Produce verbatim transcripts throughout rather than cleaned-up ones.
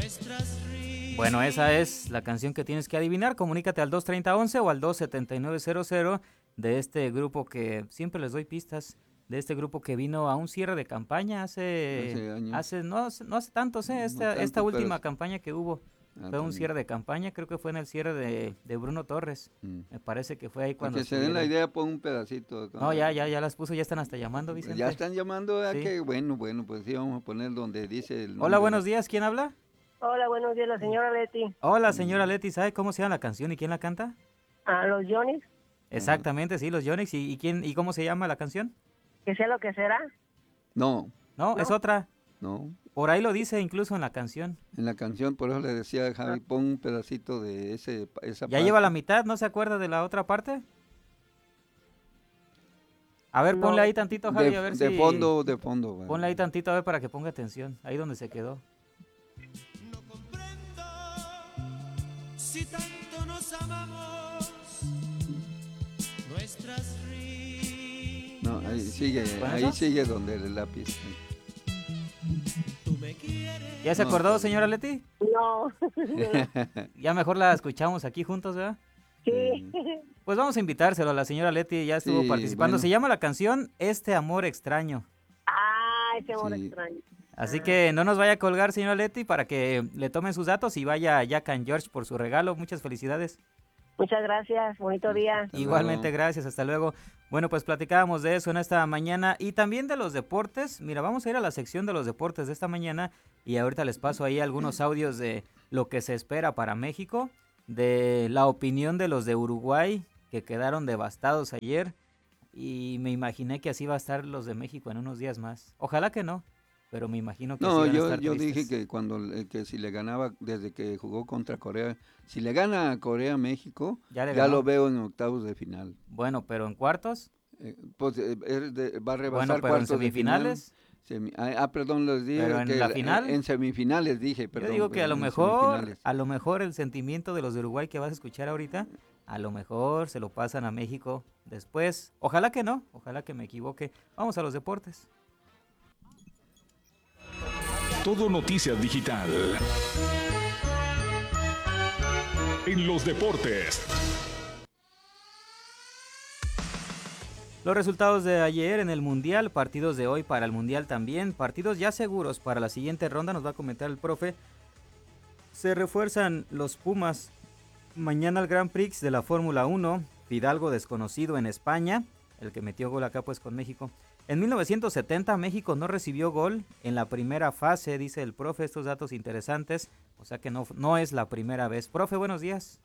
Bueno, esa es la canción que tienes que adivinar. Comunícate al dos treinta once o al dos setenta y nueve cero cero de este grupo que siempre les doy pistas, de este grupo que vino a un cierre de campaña hace, Hace años. hace no, hace- no hace tantos, ¿eh? Esta, No tanto, esta última pero- campaña que hubo Ah, fue un también. cierre de campaña, creo que fue en el cierre de, de Bruno Torres. Mm. Me parece que fue ahí Para cuando que se den la estuvieron. idea, pon un pedacito. No, ya, ya, ya las puso, ya están hasta llamando, Vicente. Ya están llamando, a Sí. que bueno, bueno, pues sí, vamos a poner donde dice el nombre. Hola, buenos de- días, ¿quién habla? Hola, buenos días, la señora Leti. Hola, señora Leti, ¿sabe cómo se llama la canción y quién la canta? A los Johnny's, Exactamente, sí, los Yonix. ¿Y, y quién y cómo se llama la canción? que sea lo que será. No, No, ¿No? es otra. no. Por ahí lo dice incluso en la canción. En la canción, por eso le decía a Javi, pon un pedacito de ese, esa Ya parte. lleva la mitad, ¿no se acuerda de la otra parte? A ver, No. ponle ahí tantito, Javi, de, a ver de si... fondo, de fondo. bueno. Ponle ahí tantito, a ver, para que ponga atención. Ahí donde se quedó. No comprendo si tanto nos amamos, nuestras riñas. No, ahí sigue, ¿Con ahí eso? sigue donde el lápiz. Tú me quieres. ¿Ya se No, acordó, pues- señora Leti? No. Ya mejor la escuchamos aquí juntos, ¿verdad? Sí. Pues vamos a invitárselo a la señora Leti, ya estuvo Sí, participando. bueno. Se llama la canción Este Amor Extraño. Ah, ese amor Sí. extraño. Así que no nos vaya a colgar, señora Leti, para que le tomen sus datos y vaya a Jack and George por su regalo. Muchas felicidades. Muchas gracias, bonito día. Hasta Igualmente, luego. gracias, hasta luego. Bueno, pues platicábamos de eso en esta mañana y también de los deportes. Mira, vamos a ir a la sección de los deportes de esta mañana y ahorita les paso ahí algunos audios de lo que se espera para México, de la opinión de los de Uruguay que quedaron devastados ayer y me imaginé que así va a estar los de México en unos días más. Ojalá que no, pero me imagino que sí No, van a yo, estar yo dije tristes. que cuando eh, que si le ganaba desde que jugó contra Corea, si le gana a Corea México, Ya le ya ganó. lo veo en octavos de final. Bueno, pero en cuartos, Eh, pues eh, es de- va a rebasar bueno, pero en cuartos de final. semifinales. Semi- ah, ah, perdón, les dije Pero en que la eh, final. en semifinales dije, perdón. Yo digo que a lo en mejor, semifinales. a lo mejor el sentimiento de los de Uruguay que vas a escuchar ahorita, a lo mejor se lo pasan a México después. Ojalá que no, ojalá que me equivoque. Vamos a los deportes. Todo Noticias Digital. En los deportes. Los resultados de ayer en el Mundial, partidos de hoy para el Mundial también, partidos ya seguros para la siguiente ronda, nos va a comentar el profe. Se refuerzan los Pumas. Mañana el Grand Prix de la Fórmula uno, Fidalgo desconocido en España, el que metió gol acá pues con México. En mil novecientos setenta México no recibió gol en la primera fase, dice el profe, estos datos interesantes, o sea que no, no es la primera vez. Profe, buenos días.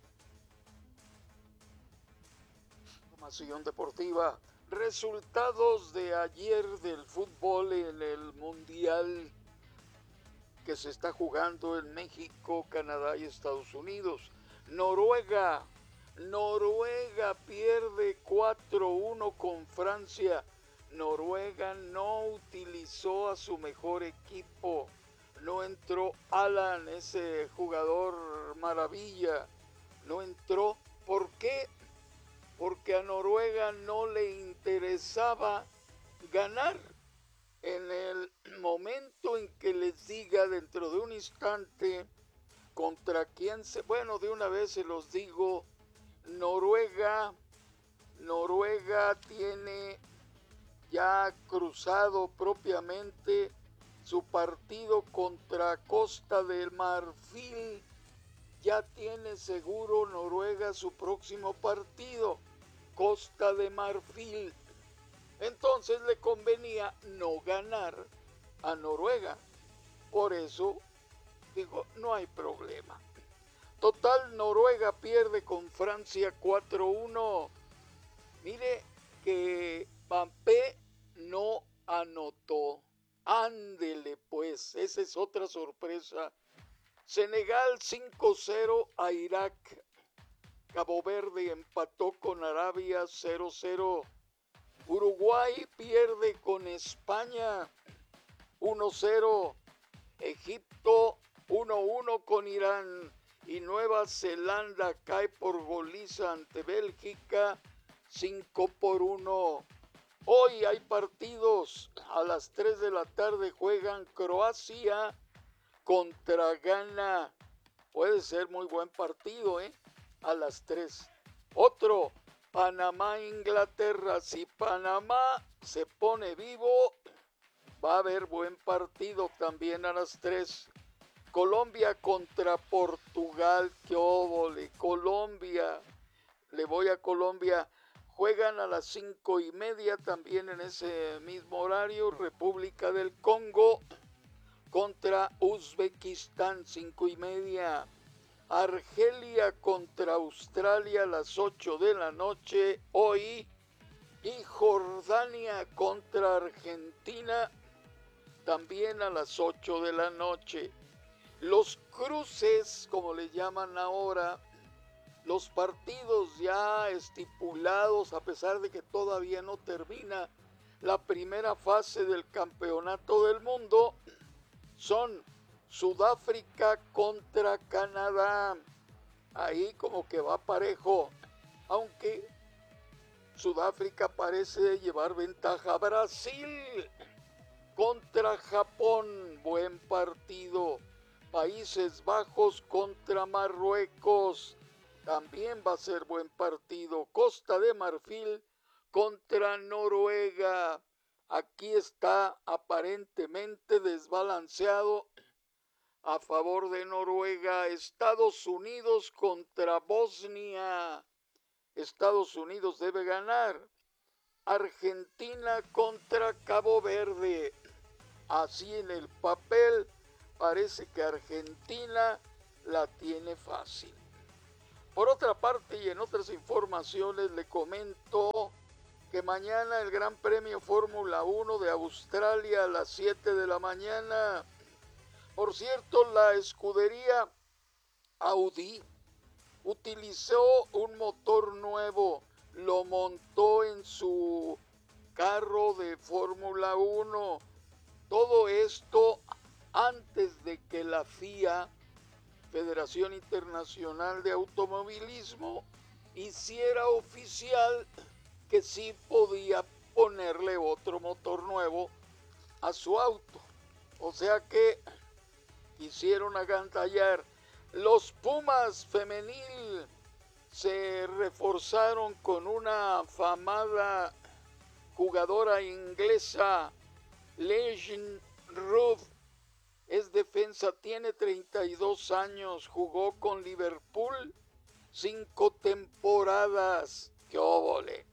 Información deportiva, resultados de ayer del fútbol en el Mundial que se está jugando en México, Canadá y Estados Unidos. Noruega, Noruega pierde cuatro uno con Francia. Noruega no utilizó a su mejor equipo. No entró Alan, ese jugador maravilla. No entró. ¿Por qué? Porque a Noruega no le interesaba ganar. En el momento en que les diga dentro de un instante contra quién se... Bueno, de una vez se los digo, Noruega, Noruega tiene ya cruzado propiamente su partido contra Costa del Marfil. Ya tiene seguro Noruega su próximo partido, Costa de Marfil. Entonces le convenía no ganar a Noruega. Por eso, digo, no hay problema. Total, Noruega pierde con Francia cuatro uno. Mire que Mbappé no anotó. Ándele pues, esa es otra sorpresa. Senegal cinco cero a Irak. Cabo Verde empató con Arabia cero cero. Uruguay pierde con España uno cero. Egipto uno uno con Irán. Y Nueva Zelanda cae por goliza ante Bélgica cinco por uno. Hoy hay partidos. A las tres de la tarde juegan Croacia contra Ghana. Puede ser muy buen partido, ¿eh? A las tres. Otro, Panamá-Inglaterra. Si Panamá se pone vivo, va a haber buen partido también a las tres. Colombia contra Portugal. ¡Qué óvole! Colombia. Le voy a Colombia. Juegan a las cinco y media también en ese mismo horario. República del Congo contra Uzbekistán, cinco y media. Argelia contra Australia a las ocho de la noche hoy. Y Jordania contra Argentina también a las ocho de la noche. Los cruces, como le llaman ahora, los partidos ya estipulados, a pesar de que todavía no termina la primera fase del Campeonato del Mundo, son Sudáfrica contra Canadá. Ahí como que va parejo, aunque Sudáfrica parece llevar ventaja. Brasil contra Japón, buen partido. Países Bajos contra Marruecos, también va a ser buen partido. Costa de Marfil contra Noruega. Aquí está aparentemente desbalanceado a favor de Noruega. Estados Unidos contra Bosnia. Estados Unidos debe ganar. Argentina contra Cabo Verde. Así en el papel parece que Argentina la tiene fácil. Por otra parte y en otras informaciones le comento que mañana el Gran Premio Fórmula uno de Australia a las siete de la mañana. Por cierto, la escudería Audi utilizó un motor nuevo, lo montó en su carro de Fórmula uno. Todo esto antes de que la F I A, Federación Internacional de Automovilismo, hiciera oficial que sí podía ponerle otro motor nuevo a su auto. O sea que quisieron agantallar. Los Pumas femenil se reforzaron con una afamada jugadora inglesa, Legend Ruth. Es defensa, tiene treinta y dos años, jugó con Liverpool cinco temporadas. ¡Qué óvole!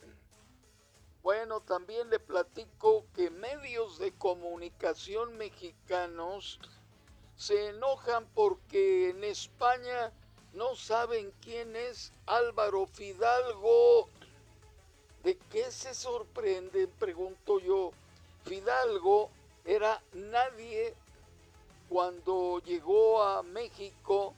Bueno, también le platico que medios de comunicación mexicanos se enojan porque en España no saben quién es Álvaro Fidalgo. ¿De qué se sorprenden? Pregunto yo. Fidalgo era nadie cuando llegó a México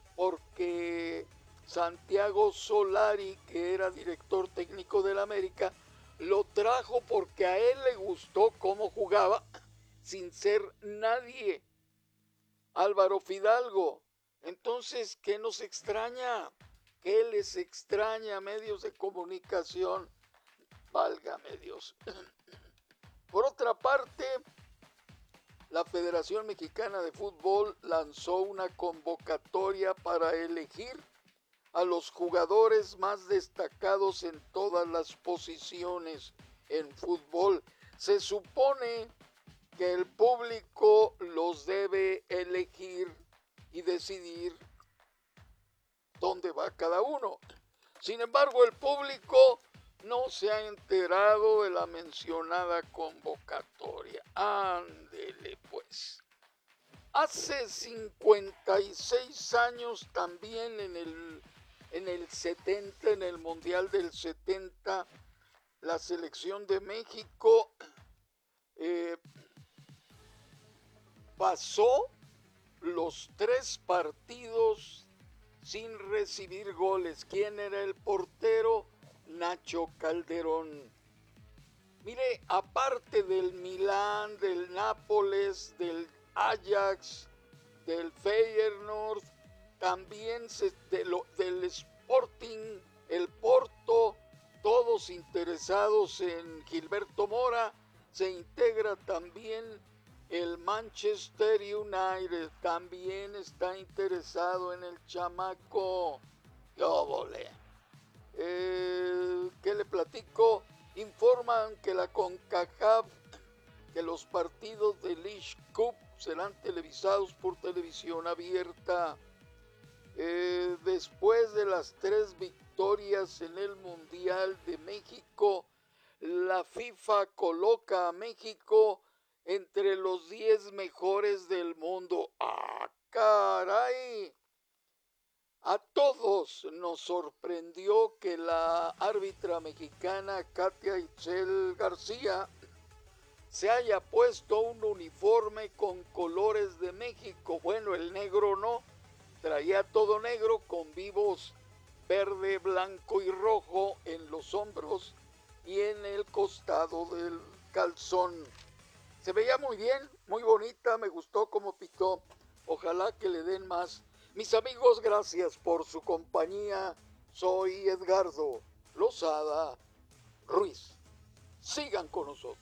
porque Santiago Solari, que era director técnico del América, lo trajo porque a él le gustó cómo jugaba sin ser nadie. Álvaro Fidalgo. Entonces, ¿qué nos extraña? ¿Qué les extraña, medios de comunicación? Válgame Dios. Por otra parte, la Federación Mexicana de Fútbol lanzó una convocatoria para elegir a los jugadores más destacados en todas las posiciones en fútbol. Se supone que el público los debe elegir y decidir dónde va cada uno. Sin embargo, el público no se ha enterado de la mencionada convocatoria. Ándele pues. Hace cincuenta y seis años también en el, en el setenta, en el Mundial del setenta, la selección de México eh, pasó los tres partidos sin recibir goles. ¿Quién era el portero? Nacho Calderón. Mire, aparte del Milán, del Nápoles, del Ajax, del Feyenoord, también se, de lo, del Sporting, el Porto, todos interesados en Gilberto Mora, se integra también el Manchester United también está interesado en el chamaco. ¡Qué óvole! Eh, ¿Qué le platico? Informan que la CONCACAF, que los partidos de League Cup serán televisados por televisión abierta. Eh, después de las tres victorias en el Mundial de México, la FIFA coloca a México entre los diez mejores del mundo. ¡Ah, caray! A todos nos sorprendió que la árbitra mexicana Katia Itzel García se haya puesto un uniforme con colores de México. Bueno, el negro no, traía todo negro con vivos verde, blanco y rojo en los hombros y en el costado del calzón. Se veía muy bien, muy bonita, me gustó como pitó. Ojalá que le den más. Mis amigos, gracias por su compañía. Soy Edgardo Lozada Ruiz. Sigan con nosotros.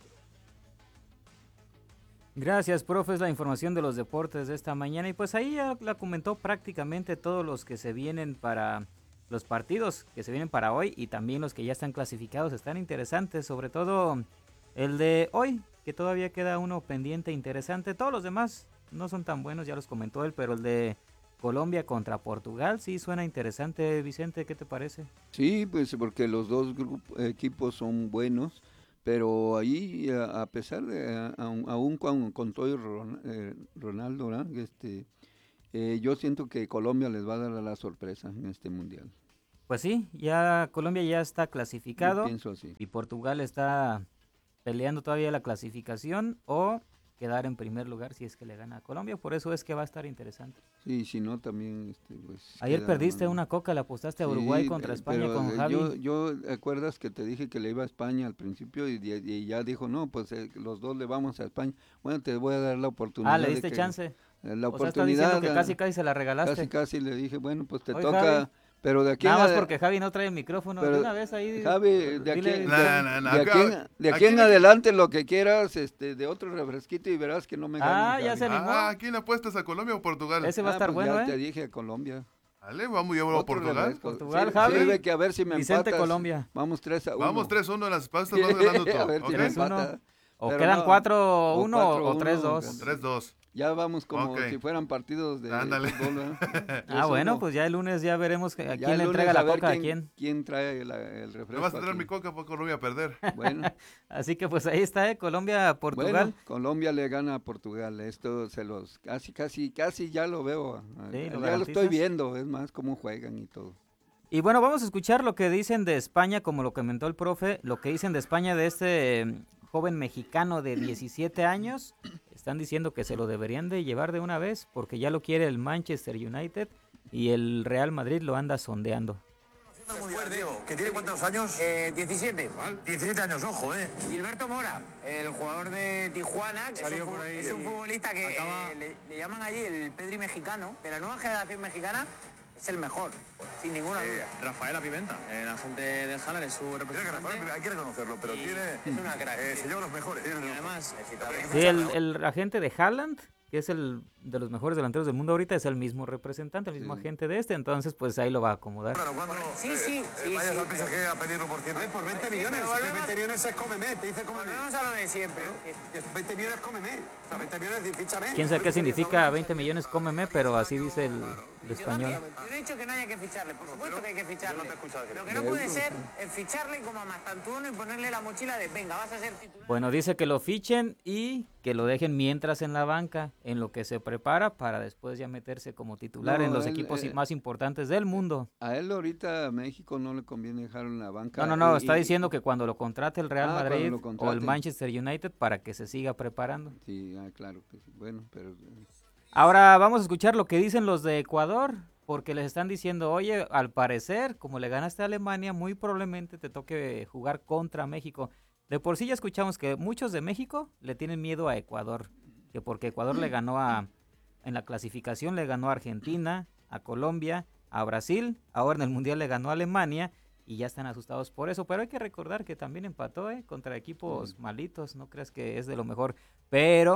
Gracias, profe, es la información de los deportes de esta mañana y pues ahí ya la comentó prácticamente todos los que se vienen para los partidos que se vienen para hoy y también los que ya están clasificados están interesantes, sobre todo el de hoy, que todavía queda uno pendiente interesante. Todos los demás no son tan buenos, ya los comentó él, pero el de Colombia contra Portugal sí suena interesante. Vicente, ¿qué te parece? Sí, pues porque los dos grup- equipos son buenos, pero ahí a, a pesar de, a- aun aún con, con todo y Ron- eh, Ronaldo, ¿verdad? este, eh, yo siento que Colombia les va a dar la sorpresa en este mundial. Pues sí, ya Colombia ya está Yo clasificado pienso así. y Portugal está peleando todavía la clasificación o quedar en primer lugar si es que le gana a Colombia, por eso es que va a estar interesante. Sí, si no también, este, pues. Ayer queda perdiste mal. una coca, la apostaste a Sí, Uruguay contra eh, España pero, con eh, Javi. Yo, yo, ¿acuerdas que te dije que le iba a España al principio y, y- y ya dijo, no, pues eh, los dos le vamos a España? Bueno, te voy a dar la oportunidad. Ah, le de diste que- chance. eh, La O sea, está oportunidad. diciendo que ah, casi casi se la regalaste. Casi, casi le dije, bueno, pues te Oye, toca, Javi, pero de aquí Nada en más ade- porque Javi no trae el micrófono. pero, de una vez ahí. Javi, de aquí, dile- de, No, no, no, de acá- aquí en, de aquí aquí en le- adelante lo que quieras, este, de otro refresquito y verás que no me ganas. Ah, ya Javi. se animó. Ah, ¿quién apuestas a Colombia o Portugal? Ese va a Ah, estar pues bueno, ya ¿eh? te dije Colombia. Vale, vamos yo a Otro Portugal. refresco. Portugal, Sí, Javi, sirve que a ver si me Vicente, empatas. Colombia. Vamos tres a uno. Vamos tres uno en las pastas, vas ganando tú. A ver si ¿ok? me tres uno. empata. O Pero quedan no, cuatro uno cuatro o uno, tres dos. tres dos. Ya vamos como Ok. si fueran partidos de Ándale. fútbol, ¿verdad? Ah, bueno, uno. pues ya el lunes ya veremos que- a Ya quién el le lunes entrega la a ver coca a quién, quién. quién trae la- el Me refresco vas a traer aquí. mi coca para Colombia a perder. Bueno, Así que pues ahí está, ¿eh? Colombia, Portugal. bueno, Colombia le gana a Portugal. Esto se los casi, casi, casi ya lo veo. Sí, ya ¿lo lo garantizas? estoy viendo, es más cómo juegan y todo. Y bueno, vamos a escuchar lo que dicen de España, como lo comentó el profe, lo que dicen de España de este eh, joven mexicano de diecisiete años. Están diciendo que se lo deberían de llevar de una vez porque ya lo quiere el Manchester United y el Real Madrid lo anda sondeando. Después, Diego, ¿que tiene cuántos años? Eh, diecisiete. diecisiete años, ojo, ¿eh? Gilberto Mora, el jugador de Tijuana, que es Salió un, fu- por ahí es un y futbolista que acaba- eh, le, le llaman allí el Pedri mexicano, de la nueva generación mexicana, es el mejor, sin ninguna Eh, duda. Rafaela Pimenta, el agente de Haaland, es su representante. Hay que reconocerlo, pero Y tiene... es una crack. Eh, se lleva los mejores. Y además, Sí, el, el agente de Haaland, que es el de los mejores delanteros del mundo ahorita, es el mismo representante, el mismo Sí. agente de este, entonces pues ahí lo va a acomodar. Claro, cuando Sí, sí, sí, vayas sí. al P S G a pedirlo por cien. Por veinte millones, pero volvemos- veinte millones es cómeme, te dice cómeme. volvemos a lo de siempre. veinte millones cómeme. O sea, veinte millones fíchame. Quién sabe qué significa veinte millones, cómeme, pero así dice el, el español. Yo no he dicho que no haya que ficharle, por supuesto que hay que ficharle. no te he escuchado decir Lo que eso. no puede ser es ficharle como a Mastantuono y ponerle la mochila de venga, vas a ser titular. Bueno, dice que lo fichen y que lo dejen mientras en la banca, en lo que se prepara para después ya meterse como titular No, en los él, equipos eh, más importantes del mundo. A él ahorita a México no le conviene dejarlo en la banca. No, no, no, y- está y- diciendo que cuando lo contrate el Real Ah, cuando Madrid lo o el contrate. Manchester United para que se siga preparando. Sí, ah, claro que sí. Bueno, pero... eh, Ahora vamos a escuchar lo que dicen los de Ecuador, porque les están diciendo, oye, al parecer, como le ganaste a Alemania, muy probablemente te toque jugar contra México. De por sí ya escuchamos que muchos de México le tienen miedo a Ecuador, que porque Ecuador le ganó a, en la clasificación le ganó a Argentina, a Colombia, a Brasil, ahora en el Mundial le ganó a Alemania y ya están asustados por eso, pero hay que recordar que también empató, ¿eh? Contra equipos malitos, no creas que es de lo mejor, pero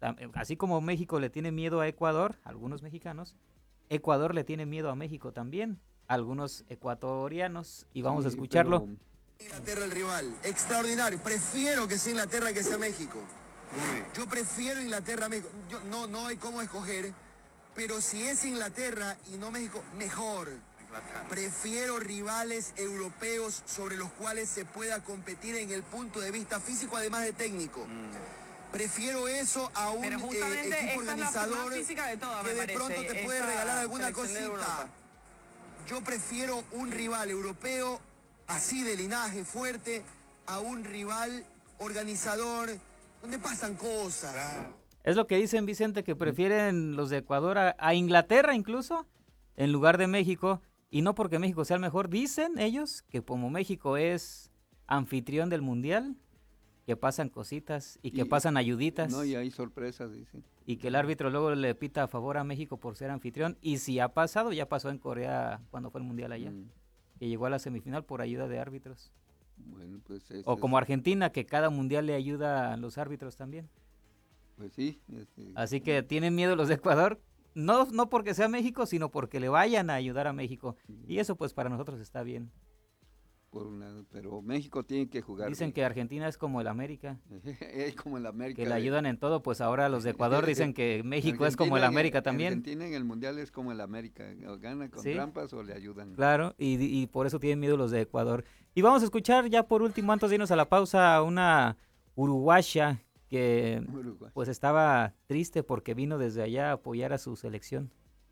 así como México le tiene miedo a Ecuador, algunos mexicanos, Ecuador le tiene miedo a México también, algunos ecuatorianos, y vamos sí, a escucharlo. Pero... Inglaterra el rival, extraordinario, prefiero que sea Inglaterra que sea México. Yo prefiero Inglaterra a México, Yo, no, no hay cómo escoger, pero si es Inglaterra y no México, mejor. Prefiero rivales europeos sobre los cuales se pueda competir en el punto de vista físico, además de técnico. Mm. Prefiero eso a un eh, equipo organizador de todo, que de parece. pronto te puede esta regalar alguna cosita. Yo prefiero un rival europeo así de linaje fuerte a un rival organizador donde pasan cosas. Es lo que dicen, Vicente, que prefieren los de Ecuador a, a Inglaterra incluso en lugar de México. Y no porque México sea el mejor, dicen ellos que como México es anfitrión del Mundial, que pasan cositas y que y, pasan ayuditas. No, y hay sorpresas, dicen. Y que el árbitro luego le pita a favor a México por ser anfitrión. Y si ha pasado, ya pasó en Corea cuando fue el Mundial allá, mm. que llegó a la semifinal por ayuda de árbitros. Bueno, pues o como es... Argentina, que cada Mundial le ayuda a los árbitros también. Pues sí. Este... Así que tienen miedo los de Ecuador. No, no porque sea México, sino porque le vayan a ayudar a México. Y eso pues para nosotros está bien. Por un lado, pero México tiene que jugar. Dicen bien. Que Argentina es como el América. Es como el América. Que le ayudan en todo, pues ahora los de Ecuador dicen que México Argentina es como el América en, también. Argentina en el Mundial es como el América, o gana con ¿Sí? trampas o le ayudan. Claro, y, y por eso tienen miedo los de Ecuador. Y vamos a escuchar ya por último, antes de irnos a la pausa, una uruguaya que Uruguay. pues estaba triste porque vino desde allá a apoyar a su selección.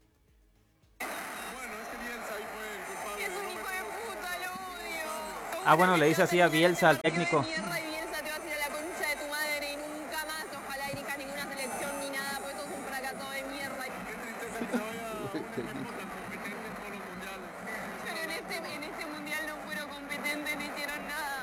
Bueno, es que Bielsa ahí fue el culpable. Es un hijo de puta, lo odio. Ah, bueno, le dice así a Bielsa, al técnico. Mierda, y Bielsa te vas a ir a la concha de tu madre y nunca más, ojalá dirijas ninguna selección ni nada, porque sos un fracaso de mierda. Qué tristeza que se vaya a un equipo tan competente en todos los mundiales. Pero en este, en este mundial no fueron competentes, no hicieron nada.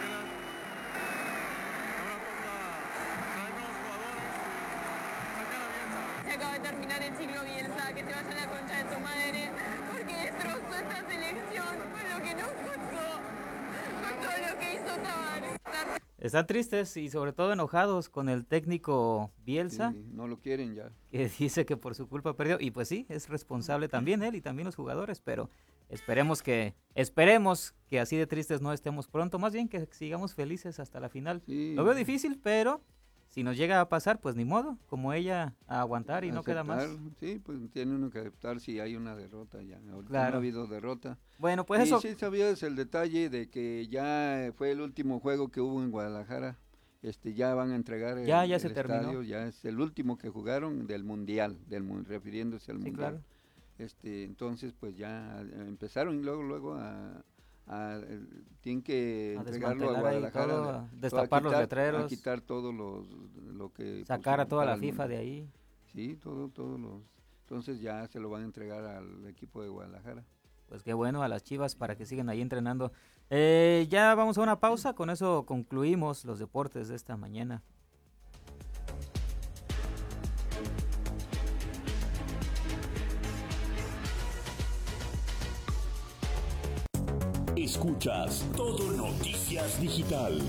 Se acaba de terminar el ciclo Bielsa, que te vaya a la concha de tu madre, porque destrozó esta selección con lo que nos costó, con todo lo que hizo Tavares. Están tristes y sobre todo enojados con el técnico Bielsa. Sí, no lo quieren ya. Que dice que por su culpa perdió, y pues sí, es responsable también él y también los jugadores, pero esperemos que, esperemos que así de tristes no estemos pronto, más bien que sigamos felices hasta la final. Sí. Lo veo difícil, pero... si nos llega a pasar, pues ni modo, como ella, a aguantar y aceptar, no queda más. Sí, pues tiene uno que aceptar si hay una derrota ya. Ahorita claro. No ha habido derrota. Bueno, pues y eso... sí sabías el detalle de que ya fue el último juego que hubo en Guadalajara. Este, ya van a entregar el, ya, ya el se estadio, terminó. Ya es el último que jugaron del Mundial, del refiriéndose al sí, Mundial. Claro. Este, entonces, pues ya empezaron y luego, luego a... A, tienen que a entregarlo a Guadalajara, todo, a destapar a quitar, los letreros, a quitar todo los, lo que sacar pues, a toda la FIFA de ahí. Sí, todo, todos los. Entonces ya se lo van a entregar al equipo de Guadalajara. Pues qué bueno, a las Chivas para que sigan ahí entrenando. Eh, ya vamos a una pausa, con eso concluimos los deportes de esta mañana. Escuchas Todo Noticias Digital.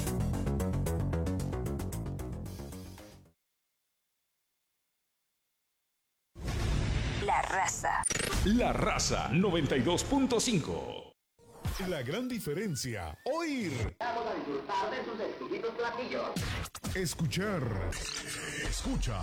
La Raza. La Raza noventa y dos punto cinco. La gran diferencia. Oír. Vamos a disfrutar de sus exquisitos platillos. Escuchar. Escucha.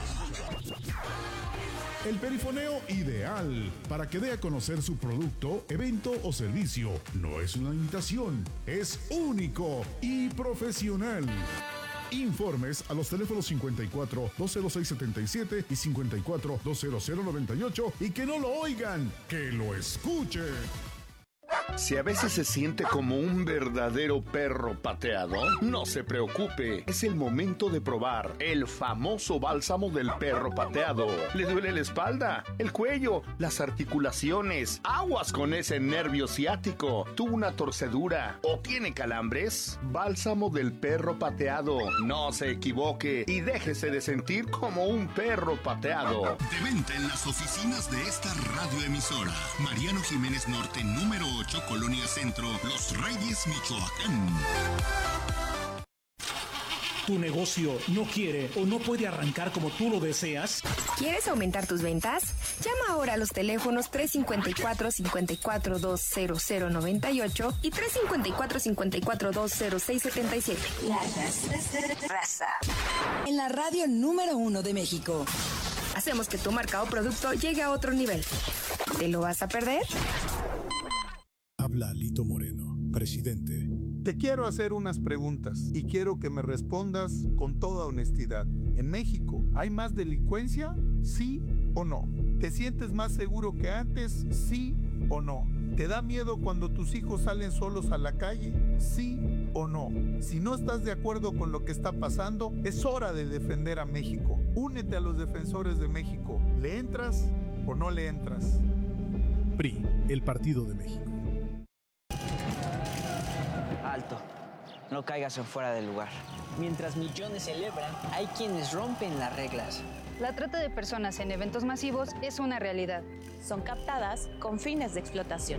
El perifoneo ideal para que dé a conocer su producto, evento o servicio. No es una imitación, es único y profesional. Informes a los teléfonos cincuenta y cuatro, dos cero seis, setenta y siete y cincuenta y cuatro, dos cero cero, noventa y ocho y que no lo oigan, que lo escuchen. Si a veces se siente como un verdadero perro pateado, no se preocupe. Es el momento de probar el famoso bálsamo del perro pateado. ¿Le duele la espalda, el cuello, las articulaciones? Aguas con ese nervio ciático. ¿Tuvo una torcedura o tiene calambres? Bálsamo del perro pateado. No se equivoque y déjese de sentir como un perro pateado. De venta en las oficinas de esta radioemisora. Mariano Jiménez Norte, número ocho, Colonia Centro, Los Reyes, Michoacán. ¿Tu negocio no quiere o no puede arrancar como tú lo deseas? ¿Quieres aumentar tus ventas? Llama ahora a los teléfonos tres cinco cuatro, cinco cuatro dos, cero cero nueve ocho y tres cinco cuatro, cinco cuatro dos, cero seis siete siete. La raza. raza. En la radio número uno de México. Hacemos que tu marca o producto llegue a otro nivel. ¿Te lo vas a perder? Habla Lito Moreno, presidente. Te quiero hacer unas preguntas y quiero que me respondas con toda honestidad. ¿En México hay más delincuencia? ¿Sí o no? ¿Te sientes más seguro que antes? ¿Sí o no? ¿Te da miedo cuando tus hijos salen solos a la calle? ¿Sí o no? Si no estás de acuerdo con lo que está pasando, es hora de defender a México. Únete a los defensores de México. ¿Le entras o no le entras? P R I, el Partido de México. Alto, no caigas en fuera del lugar. Mientras millones celebran, hay quienes rompen las reglas. La trata de personas en eventos masivos es una realidad. Son captadas con fines de explotación.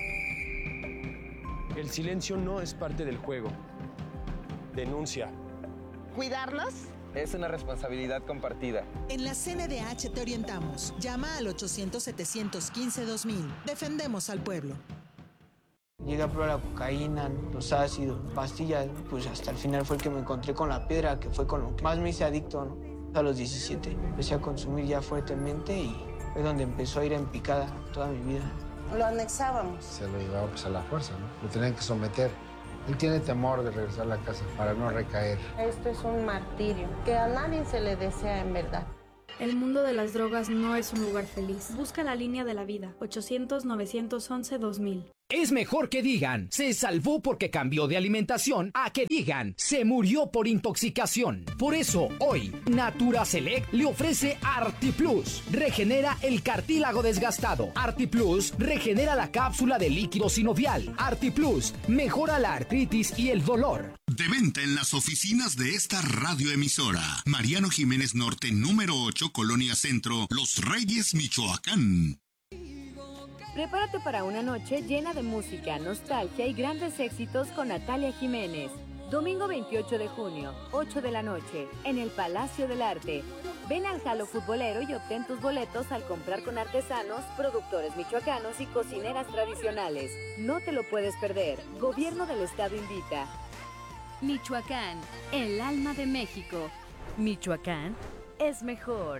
El silencio no es parte del juego. Denuncia. ¿Cuidarlos? Es una responsabilidad compartida. En la C N D H te orientamos. Llama al ochocientos, setecientos quince, dos mil. Defendemos al pueblo. Llegué a probar la cocaína, los ácidos, pastillas, pues hasta el final fue el que me encontré con la piedra, que fue con lo que más me hice adicto, ¿no? A los diecisiete empecé a consumir ya fuertemente y fue donde empezó a ir en picada toda mi vida. Lo anexábamos. Se lo llevaba pues a la fuerza, ¿no? Lo tenían que someter. Él tiene temor de regresar a la casa para no recaer. Esto es un martirio que a nadie se le desea en verdad. El mundo de las drogas no es un lugar feliz. Busca la línea de la vida. ochocientos, novecientos once, dos mil. Es mejor que digan, se salvó porque cambió de alimentación, a que digan, se murió por intoxicación. Por eso, hoy, Natura Select le ofrece ArtiPlus. Regenera el cartílago desgastado. ArtiPlus regenera la cápsula de líquido sinovial. ArtiPlus mejora la artritis y el dolor. De venta en las oficinas de esta radioemisora. Mariano Jiménez Norte, número ocho, Colonia Centro, Los Reyes, Michoacán. Prepárate para una noche llena de música, nostalgia y grandes éxitos con Natalia Jiménez. Domingo veintiocho de junio, ocho de la noche, en el Palacio del Arte. Ven al Jalo Futbolero y obtén tus boletos al comprar con artesanos, productores michoacanos y cocineras tradicionales. No te lo puedes perder. Gobierno del Estado invita. Michoacán, el alma de México. Michoacán es mejor.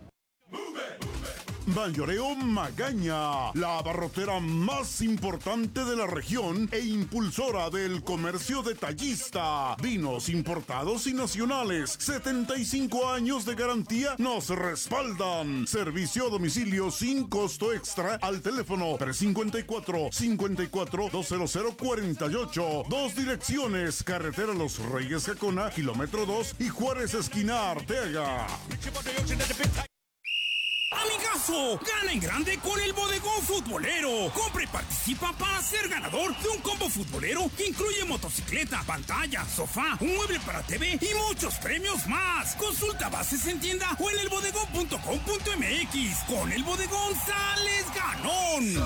Mayoreo Magaña, la abarrotera más importante de la región e impulsora del comercio detallista. Vinos importados y nacionales, setenta y cinco años de garantía nos respaldan. Servicio a domicilio sin costo extra al teléfono tres cinco cuatro, cinco cuatro, dos cero cero cuatro ocho. Dos direcciones, carretera Los Reyes Jacona, kilómetro dos y Juárez esquina Arteaga. ¡Amigazo! ¡Gana en grande con el Bodegón Futbolero! Compra y participa para ser ganador de un combo futbolero que incluye motocicleta, pantalla, sofá, un mueble para T V y muchos premios más. Consulta bases en tienda o en el bodegón punto com punto m x. Con el Bodegón sales ganón.